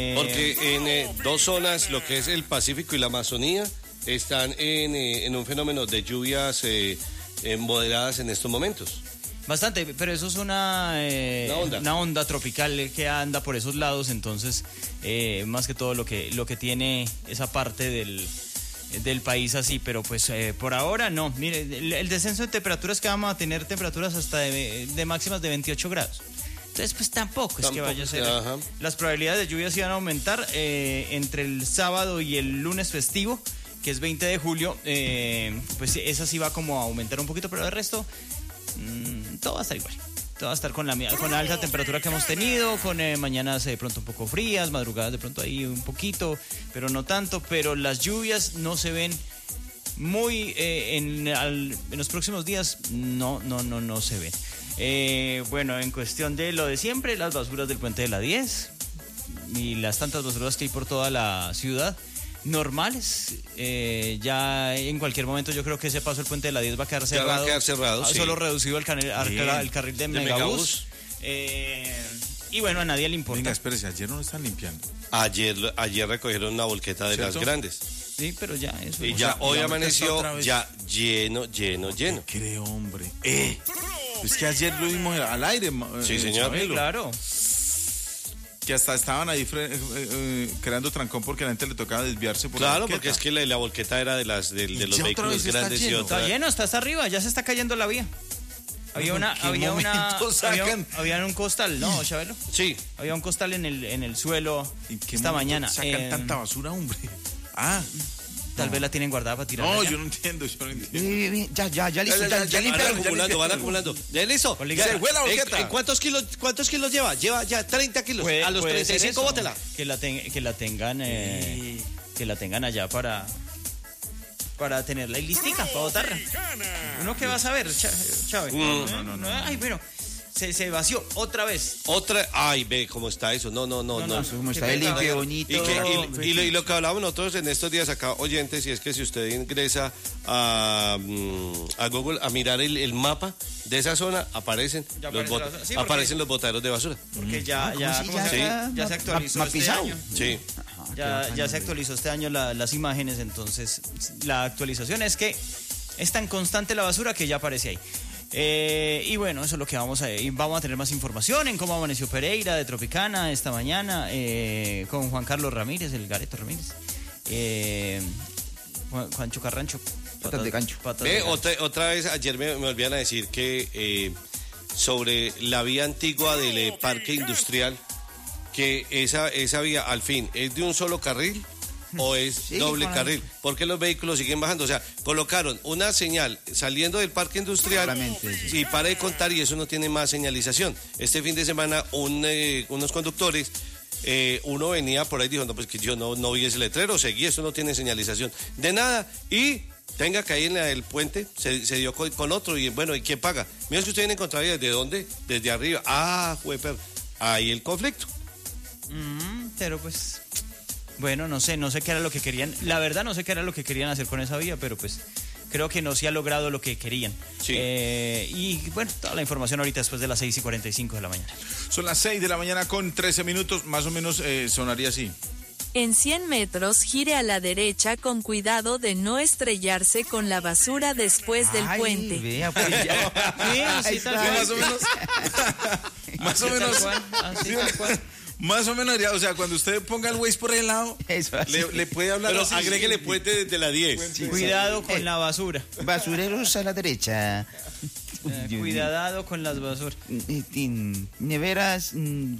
Porque en dos zonas, lo que es el Pacífico y la Amazonía, están en un fenómeno de lluvias moderadas en estos momentos. Bastante, pero eso es una onda tropical que anda por esos lados, entonces más que todo lo que tiene esa parte del país así, pero pues por ahora no. Mire, el descenso de temperaturas que vamos a tener temperaturas hasta de máximas de 28 grados. Entonces pues tampoco es que vaya a ser. Ajá. Las probabilidades de lluvia sí van a aumentar entre el sábado y el lunes festivo, que es 20 de julio, pues esa sí va como a aumentar un poquito, pero el resto todo va a estar igual. Todo va a estar con la alta temperatura que hemos tenido, con mañanas de pronto un poco frías, madrugadas de pronto ahí un poquito, pero no tanto. Pero las lluvias no se ven muy en los próximos días, no se ven. Bueno, en cuestión de lo de siempre, las basuras del puente de la 10 y las tantas basuras que hay por toda la ciudad, normales. Ya en cualquier momento yo creo que ese paso del puente de la 10 va a quedar cerrado. Ya va a quedar cerrado, sí. Solo reducido el carril de Megabús. Y bueno, a nadie le importa. Venga, espérese, ayer no lo están limpiando. Ayer recogieron una volqueta de ¿cierto? las grandes. Sí, pero ya eso. Y ya hoy amaneció ya lleno. ¿Qué hombre? Es que ayer lo vimos al aire. Sí, señor. Chabelo, Claro. que hasta estaban ahí creando trancón porque a la gente le tocaba desviarse por Claro, la volqueta. porque es que la volqueta era de los ya otra vehículos vez está grandes y lleno. otra. Está lleno, está hasta arriba, ya se está cayendo la vía. Había un costal, ¿no, Chabelo? Sí. Había un costal en el suelo ¿En qué esta momento mañana. sacan tanta basura, hombre? Tal vez la tienen guardada para tirar. No, yo no entiendo. Ya listo, ya limpiaron. Van acumulando. ¿Ya listo? Se fue la volqueta. ¿En cuántos kilos lleva? Lleva ya 30 kilos. A los 35 bótela. Que la tengan allá para tenerla y listica, para botarla. ¿Uno qué va a saber, Chávez? No. Ay, bueno, se vació otra vez. Ay, ve cómo está eso. No. Como está de limpio, bonito. Y lo que hablábamos nosotros en estos días acá, oyentes, y es que si usted ingresa a Google a mirar el mapa de esa zona, aparecen los botaderos de basura. Porque ya se actualizó este año. Sí. Ya se actualizó este año las imágenes, entonces la actualización es que es tan constante la basura que ya aparece ahí. Y bueno, eso es lo que vamos a tener más información en cómo amaneció Pereira de Tropicana esta mañana con Juan Carlos Ramírez, el Gareto Ramírez, Juancho Carrancho, patas de gancho. Otra vez ayer me olvidan a decir que sobre la vía antigua del parque industrial, que esa vía al fin es de un solo carril o es doble carril, porque los vehículos siguen bajando. O sea, colocaron una señal saliendo del parque industrial y para de contar, y eso no tiene más señalización. Este fin de semana unos conductores, uno venía por ahí y dijo, no, pues que yo no vi ese letrero, seguí, eso no tiene señalización de nada, y tenga que ahí en el puente se dio con otro, y bueno, ¿y quién paga? Mira, que usted viene en contravía, ¿desde dónde? Desde arriba. Ahí el conflicto. Pero pues, bueno, no sé qué era lo que querían. La verdad no sé qué era lo que querían hacer con esa vía, pero pues creo que no se ha logrado lo que querían. Sí. Y bueno, toda la información ahorita después de las 6:45 de la mañana. Son las 6 de la mañana con 13 minutos, más o menos sonaría así. En 100 metros, gire a la derecha con cuidado de no estrellarse con la basura después del puente. Vea, pues ya. Sí, tal cual. Más o menos. Más o menos. Más o menos, o sea, cuando usted ponga el Waze por el lado, le puede hablar. Pero así. agréguele puente desde la 10. Cuidado con la basura. Basureros a la derecha. Cuidado con las basuras. Neveras.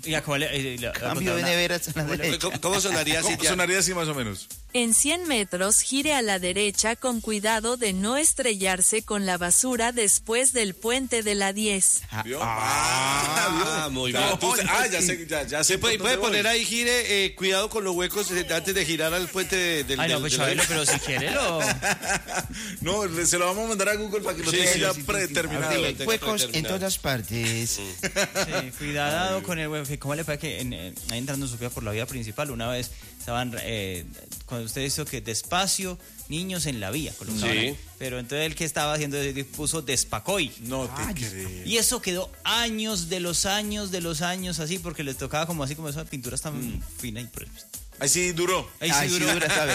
Cambio de neveras a la derecha. ¿Cómo sonaría así? Sonaría así más o menos. En 100 metros, gire a la derecha con cuidado de no estrellarse con la basura después del puente de la 10. Muy bien. Ya sé. Puede poner ahí, gire, cuidado con los huecos antes de girar al puente del... Ay, no, pues Chabelo, pero si quiere No, se lo vamos a mandar a Google para que lo tenga ya predeterminado. Huecos en todas partes. Sí, cuidado con el hueco. ¿Cómo le pasa que ahí entrando en su vida por la vía principal, una vez estaban, cuando usted hizo que despacio, niños en la vía, sí. Pero entonces el que estaba haciendo puso Despacoy. No te creo. Y eso quedó años de los años así, porque les tocaba como así, como esa pintura tan fina y pues, ahí sí duró. Ahí sí duró.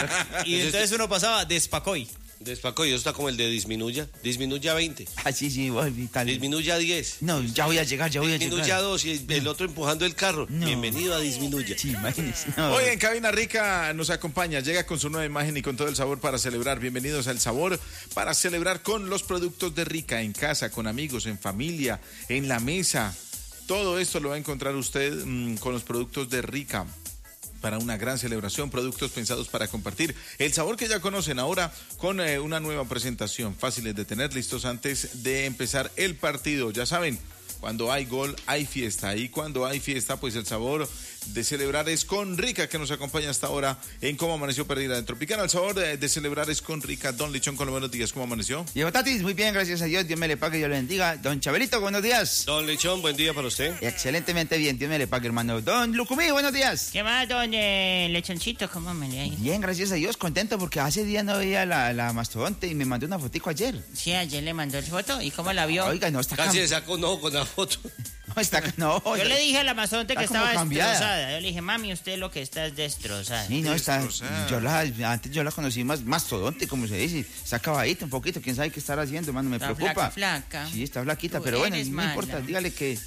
Y entonces uno pasaba Despacoy. Despacoy, eso está como el de disminuya 20. Sí, igual. Disminuya 10. No, ya voy a llegar. Disminuya 2 y el otro empujando el carro. No. Bienvenido a Disminuya. Sí, imagínese. No. Hoy en Cabina Rica nos acompaña, llega con su nueva imagen y con todo el sabor para celebrar. Bienvenidos al sabor para celebrar con los productos de Rica, en casa, con amigos, en familia, en la mesa. Todo esto lo va a encontrar usted con los productos de Rica. Para una gran celebración, productos pensados para compartir. El sabor que ya conocen ahora con una nueva presentación, fáciles de tener, listos antes de empezar el partido. Ya saben, cuando hay gol, hay fiesta. Y cuando hay fiesta, pues el sabor de celebrar es con Rica, que nos acompaña hasta ahora en Cómo Amaneció Perdida de Tropicana. El sabor de celebrar es con Rica. Don Lichón, con los buenos días, ¿cómo amaneció? Diego Tatis, muy bien, gracias a Dios. Dios me le pague, Dios le bendiga. Don Chabelito, buenos días. Don Lichón, buen día para usted. Excelentemente bien, Dios me le pague, hermano. Don Lucumí, buenos días. ¿Qué más, don Lechoncito? ¿Cómo me le ha ido? Bien, gracias a Dios, contento porque hace días no veía la mastodonte y me mandó una fotico ayer. Sí, ayer le mandó el foto. ¿Y cómo la vio? Oiga, no está casi se sacó un ojo con la foto. No, yo le dije a la mastodonte que estaba destrozada. Yo le dije, mami, usted lo que está es destrozada. Sí, no, está. Antes yo la conocí más mastodonte, como se dice. Está acabadita un poquito, quién sabe qué estará haciendo, hermano, me preocupa. Flaca. Sí, está flaquita, Tú pero bueno, no mala. importa, dígale que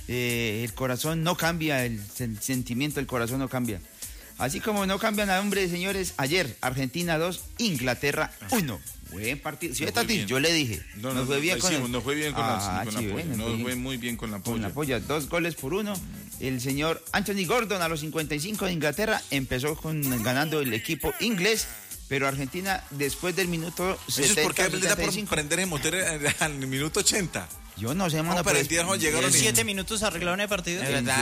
el corazón no cambia, el sentimiento del corazón no cambia. Así como no cambian a hombre, señores, ayer Argentina 2, Inglaterra 1. Buen partido. Sí, Tati, yo le dije. No fue bien con la polla. No fue muy bien con la polla. Con la polla, 2-1. El señor Anthony Gordon a los 55 de Inglaterra empezó ganando el equipo inglés, pero Argentina después del minuto 70. ¿Eso es porque le da por prender el motor al minuto 80? Yo no sé, mano, pero llegaron 7 minutos arreglaron el partido.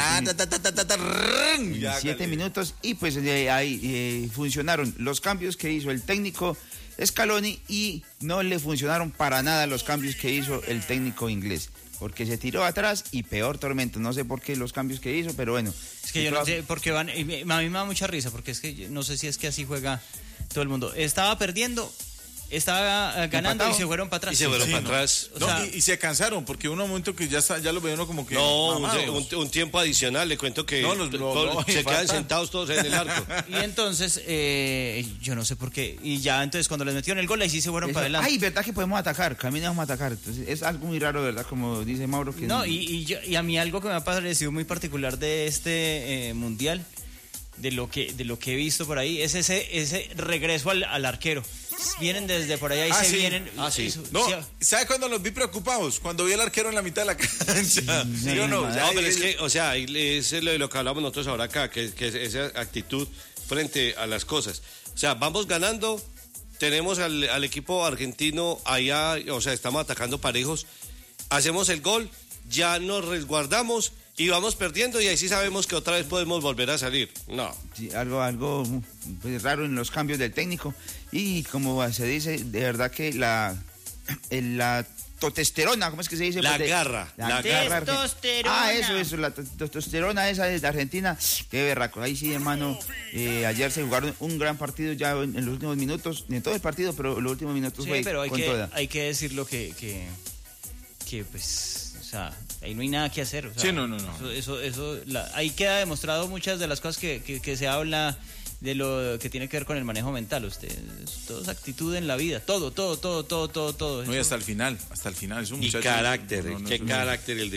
7 minutos y pues ahí funcionaron los cambios que hizo el técnico Scaloni y no le funcionaron para nada los cambios que hizo el técnico inglés. Porque se tiró atrás y peor tormento. No sé por qué los cambios que hizo, pero bueno. Es que yo no sé por qué van. A mí me da mucha risa porque es que no sé si es que así juega todo el mundo. Estaba perdiendo. Estaba ganando y se fueron para atrás. Y se fueron para atrás. Y se cansaron porque un momento que ya lo ve uno como que... No, un tiempo adicional, le cuento que se quedan sentados todos en el arco. Y entonces, yo no sé por qué. Y ya entonces cuando les metieron el gol, ahí sí se fueron para adelante. Ay, ¿verdad que podemos atacar? Caminamos a atacar. Entonces, es algo muy raro, ¿verdad? Como dice Mauro. Que no, y a mí algo que me ha parecido muy particular de este mundial, de lo que he visto por ahí, es ese regreso al arquero. Vienen desde por allá y vienen. Sí. ¿Sabe cuándo los vi preocupados? Cuando vi al arquero en la mitad de la cancha. ¿Sí o no? No, pero es que, o sea, es lo que hablamos nosotros ahora acá, que es esa actitud frente a las cosas. O sea, vamos ganando, tenemos al equipo argentino allá, o sea, estamos atacando parejos, hacemos el gol, ya nos resguardamos y vamos perdiendo y ahí sí sabemos que otra vez podemos volver a salir. No. Sí, algo pues, raro en los cambios del técnico. Y como se dice, de verdad que la testosterona, ¿cómo es que se dice? La garra. Testosterona. Eso, la testosterona esa de Argentina. Qué berraco. Ahí sí, hermano, ayer se jugaron un gran partido ya en los últimos minutos, en todo el partido, pero los últimos minutos fue pero con toda. Hay que decirlo que pues, o sea, ahí no hay nada que hacer. O sea, sí, no. Ahí queda demostrado muchas de las cosas que se habla de lo que tiene que ver con el manejo mental. Todo es actitud en la vida, todo. No, y hasta el final es un muchacho. Y carácter, qué carácter el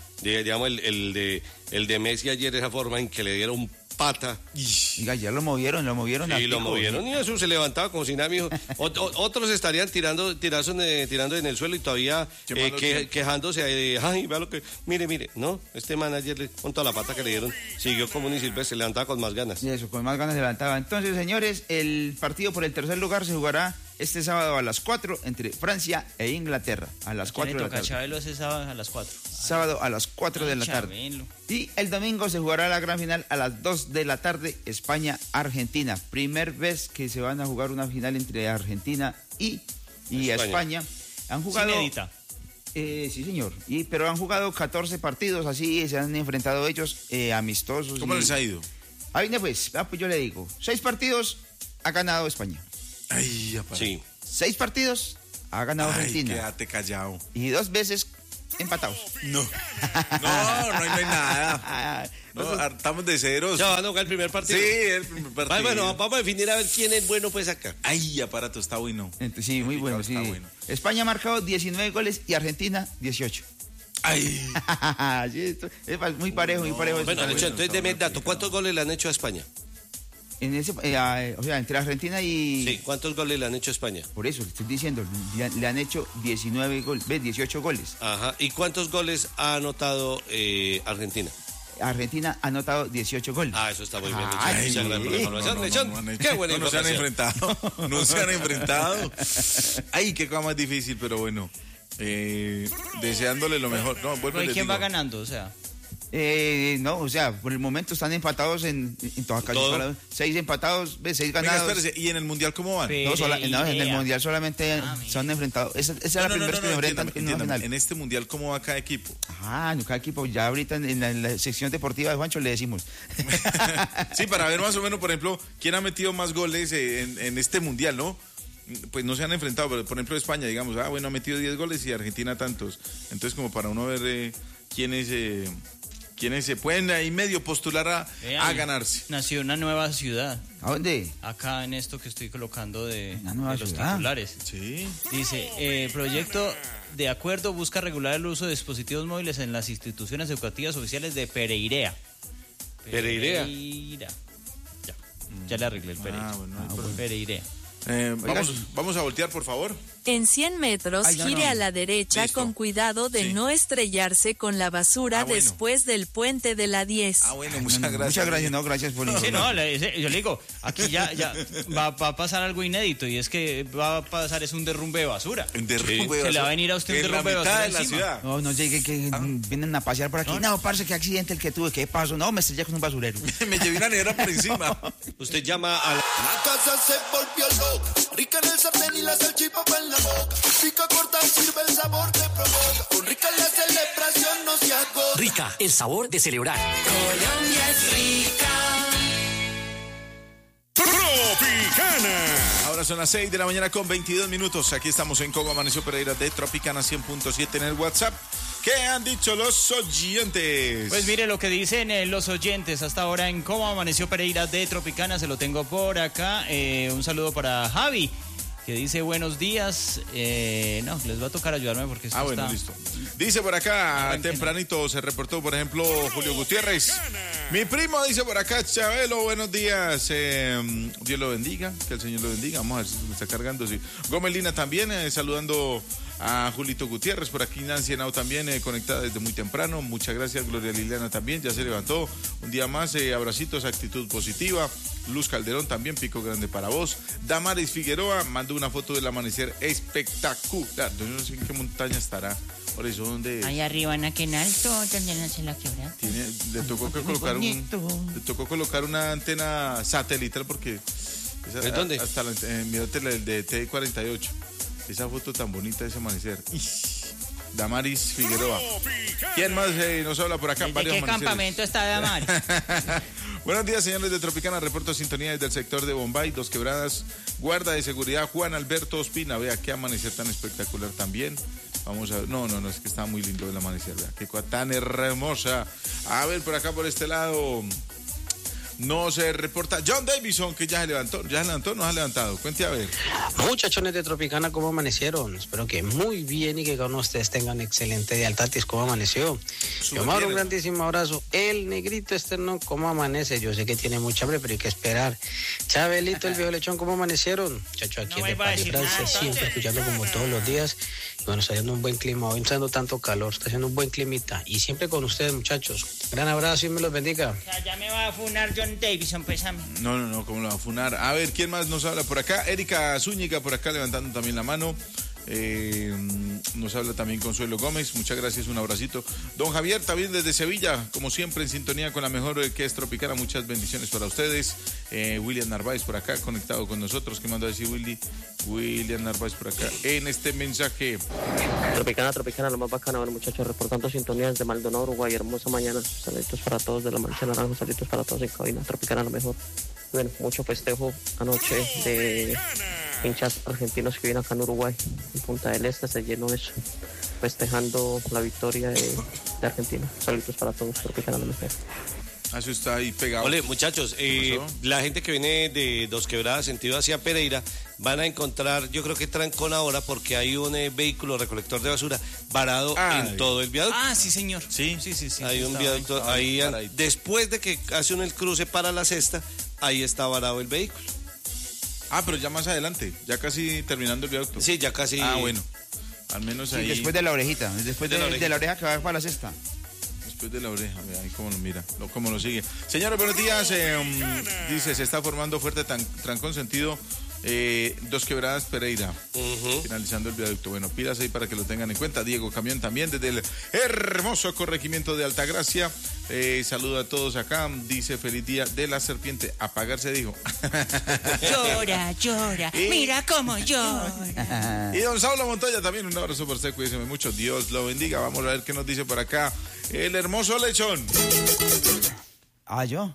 de Messi ayer, esa forma en que le dieron pata. Oiga, ya lo movieron. Sí, lo movieron y eso se levantaba como si nada, mijo. Otros estarían tirando en el suelo y todavía quejándose de, ay, vea lo que, mire, no, este manager con toda la pata que le dieron, siguió como un silvestre, se levantaba con más ganas. Y eso, con más ganas se levantaba. Entonces, señores, el partido por el tercer lugar se jugará este sábado a las 4 entre Francia e Inglaterra. A las 4 de la tarde. Chabelo ese sábado a las 4. Sábado a las 4 de la tarde. Chabelo. Y el domingo se jugará la gran final a las 2 de la tarde, España-Argentina. Primer vez que se van a jugar una final entre Argentina y España. Han jugado... sí, señor. Pero han jugado 14 partidos así, se han enfrentado ellos amistosos. ¿Cómo les ha ido? Ahí pues yo le digo, 6 partidos ha ganado España. Ay, Sí. 6 partidos ha ganado Argentina. Quédate callado. Y 2 veces empatados. No hay nada. No, estamos de ceros. Ya van a jugar el primer partido. Sí, el primer partido. Bueno, vamos a definir a ver quién es bueno pues acá. Ay, aparato, está bueno. Entonces, sí, muy bueno, sí. Está bueno. España ha marcado 19 goles y Argentina 18. Ay. Sí, esto es muy parejo, muy parejo. Bueno, entonces deme el dato. ¿Cuántos goles le han hecho a España? En ese, o sea, entre Argentina y... Sí, ¿cuántos goles le han hecho a España? Por eso, le estoy diciendo, le han hecho 19 goles, 18 goles. Ajá. ¿Y cuántos goles ha anotado Argentina? Argentina ha anotado 18 goles. Ah, eso está muy bien. Ay, Muchas gracias por la información, Lechón. Qué buena No se han información. enfrentado. No se han enfrentado. Ay, qué cosa más difícil, pero bueno. Deseándole lo mejor. No, vuelvo y les ¿Quién digo. va ganando? O sea, No, o sea, por el momento están empatados en todas calles. 6 empatados, 6 Venga, ganados. espérese, ¿y en el mundial cómo van? Pe- No, en el mundial solamente se han enfrentado. Esa es la primera vez que se enfrentan en una entiéndame. final. En este mundial, ¿cómo va cada equipo? No, cada equipo, ya ahorita en la sección deportiva de Juancho le decimos. Sí, para ver más o menos, por ejemplo, quién ha metido más goles en este mundial, ¿no? Pues no se han enfrentado, pero por ejemplo España, digamos, bueno, ha metido 10 goles y Argentina tantos. Entonces, como para uno ver quiénes se pueden ahí medio postular a ganarse. nació una nueva ciudad. ¿A dónde? Acá en esto que estoy colocando de Una nueva los ciudad. titulares. Sí. Dice, proyecto de acuerdo busca regular el uso de dispositivos móviles en las instituciones educativas oficiales de Pereirea. Pereirea. Ya le arreglé el Pereirea. Bueno, Pereirea. Vamos a voltear, por favor. En 100 metros, Ay, no, gire no. a la derecha Listo. con cuidado de Sí. no estrellarse con la basura Bueno. después del puente de la 10. Bueno, muchas gracias. Muchas gracias, no, gracias por Sí, informar. no, yo le digo, aquí ya va a pasar algo inédito y es que va a pasar es un derrumbe de basura. En derrumbe de Se le va a basura. venir a usted un en la derrumbe de mitad basura de la encima. ciudad. No llegue que vienen a pasear por aquí. No, parce, qué accidente el que tuve, qué pasó. No, me estrellé con un basurero. Me llevé una nevera por encima. Usted llama a la... La casa se volvió loca, rica en el sartén y la salchipapa en la boca. Pica corta, sirve el sabor que provoca. Con Rica la celebración no se agota. Rica, el sabor de celebrar. Colombia es rica. Ahora son las 6 de la mañana con 22 minutos. Aquí estamos en Cómo Amaneció Pereira de Tropicana 100.7 en el WhatsApp. ¿Qué han dicho los oyentes? Pues mire lo que dicen los oyentes hasta ahora en Cómo Amaneció Pereira de Tropicana, se lo tengo por acá. Un saludo para Javi, que dice buenos días. No, les va a tocar ayudarme porque esto bueno, está... listo. Dice por acá, Arranquen. tempranito se reportó, por ejemplo, Julio Gutiérrez. Mi primo dice por acá, Chabelo, buenos días. Dios lo bendiga, que el Señor lo bendiga. Vamos a ver si me está cargando. Sí. Gómez Lina también, saludando a Julito Gutiérrez. Por aquí Nancy Henao también, conectada desde muy temprano. Muchas gracias. Gloria Liliana también, ya se levantó. Un día más, abracitos, actitud positiva. Luz Calderón también, pico grande para vos. Damaris Figueroa mandó una foto del amanecer espectacular. Yo no sé en qué montaña estará. Por eso, donde Ahí arriba en aquel alto, donde nace la quebrada. le tocó colocar una antena satelital porque esa, ¿De dónde? hasta mírate la de T48. Esa foto tan bonita de ese amanecer. Damaris Figueroa. ¿Quién más nos habla por acá? ¿De Varios qué amaneceres. campamento está Damaris? Buenos días, señores de Tropicana. Reporto sintonía desde el sector de Bombay, Dos Quebradas. Guarda de seguridad, Juan Alberto Ospina. Vea qué amanecer tan espectacular también. Vamos a ver. No, es que está muy lindo el amanecer. Vea qué cosa tan hermosa. A ver, por acá, por este lado. No se reporta John Davison, que ya se levantó. ¿Ya se levantó? No se ha levantado. Cuente a ver. Muchachones de Tropicana, ¿cómo amanecieron? Espero que muy bien y que con ustedes tengan excelente día. Altatis, ¿cómo amaneció? Yo mando un grandísimo abrazo. El negrito externo, ¿cómo amanece? Yo sé que tiene mucha hambre, pero hay que esperar. Chabelito, el viejo lechón, ¿cómo amanecieron? Muchacho, aquí No en me va a París, decir Francia, nada, siempre entonces. escuchando como todos los días. Y bueno, está haciendo un buen clima. Hoy no está haciendo tanto calor, está haciendo un buen climita. Y siempre con ustedes, muchachos. Gran abrazo y me los bendiga. O sea, ya me va a funar John Davison, pues a mí. No, ¿cómo lo va a funar? A ver, ¿quién más nos habla por acá? Erika Zúñiga por acá levantando también la mano. Nos habla también Consuelo Gómez, muchas gracias, un abracito. Don Javier también desde Sevilla, como siempre en sintonía con la mejor que es Tropicana, muchas bendiciones para ustedes. William Narváez por acá conectado con nosotros, ¿qué manda a decir William Narváez por acá en este mensaje? Tropicana, lo más bacana, bueno, muchachos, reportando sintonías de Maldonado, Uruguay, hermosa mañana, saluditos para todos de la Mancha Naranja, saluditos para todos en cabina, Tropicana lo mejor. Bueno, mucho festejo anoche de hinchas argentinos que vienen acá en Uruguay, en Punta del Este, se llenó eso, festejando la victoria de Argentina. Saludos para todos, Tropicana la mejor. Eso está ahí pegado. Ole, muchachos, la gente que viene de Dos Quebradas, sentido hacia Pereira, van a encontrar, yo creo que trancón ahora, porque hay un vehículo recolector de basura varado en todo el viaducto. Ah, sí, señor. Sí. Hay un viaducto ahí, después de que hace uno el cruce para la cesta, ahí está varado el vehículo. Pero ya más adelante, ya casi terminando el viaducto. Sí, ya casi. Bueno, al menos ahí. Después de la orejita, después de la oreja que va para la cesta. Después de la oreja, ahí cómo lo mira, cómo lo sigue. Señores, buenos días. Dice, se está formando fuerte trancón sentido Dos Quebradas, Pereira. Finalizando el viaducto. Bueno, pídase ahí para que lo tengan en cuenta. Diego Camión también desde el hermoso corregimiento de Altagracia. Saludo a todos acá. Dice, feliz día de la serpiente. Apagarse, dijo. Llora. Mira cómo llora. Y don Saulo Montoya también, un abrazo por seco. Cuídense mucho. Dios lo bendiga. Vamos a ver qué nos dice por acá el hermoso lechón. ¿Yo?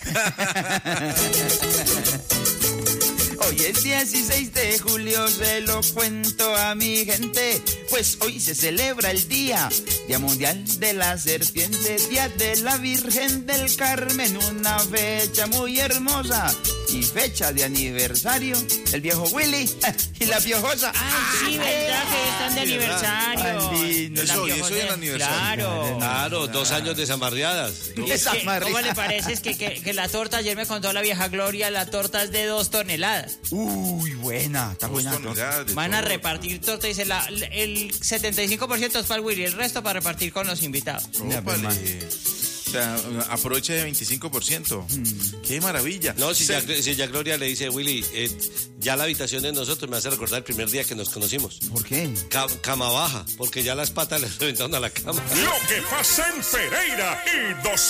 Hoy es 16 de julio, se lo cuento a mi gente, pues hoy se celebra el Día Mundial de la Serpiente, Día de la Virgen del Carmen, una fecha muy hermosa y fecha de aniversario del viejo Willy y la piojosa. Sí, verdad que están de aniversario. Eso es el aniversario. Claro, 2 años desamarreadas. ¿Cómo le parece? Es que la torta, ayer me contó la vieja Gloria, la torta es de 2 toneladas. Uy, buena, está buena. Van a repartir torta, dice el 75% es para el Willy, el resto para repartir con los invitados. O sea, aproveche de 25%. ¡Qué maravilla! No, si ya Gloria le dice, Willy, ya la habitación de nosotros me hace recordar el primer día que nos conocimos. ¿Por qué? Cama baja, porque ya las patas le reventaron a la cama. Lo que pasa en Pereira y Dos